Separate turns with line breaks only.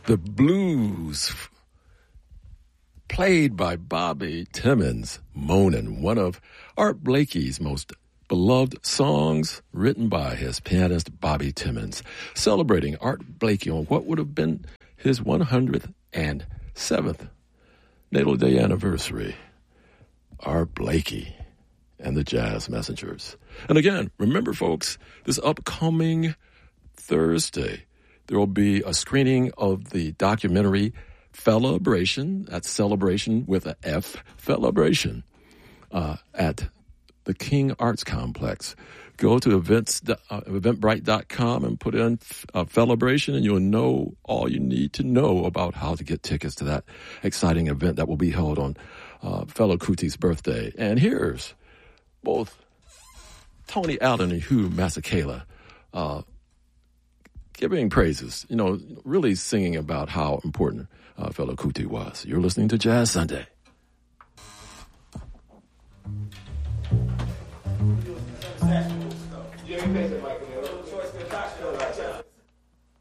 The blues played by Bobby Timmons, Moanin', one of Art Blakey's most beloved songs written by his pianist Bobby Timmons, celebrating Art Blakey on what would have been his 107th natal day anniversary. Art Blakey and the Jazz Messengers. And again, remember folks, this upcoming Thursday, there will be a screening of the documentary Felibration, that's celebration with a F, Felibration, at the King Arts Complex. Go to eventbrite.com and put in Felibration, and you'll know all you need to know about how to get tickets to that exciting event that will be held on Fela Kuti's birthday. And here's both Tony Allen and Hugh Masekela giving praises, really singing about how important Fela Kuti was. You're listening to Jazz Sunday. Jimmy Payson, Michael, choice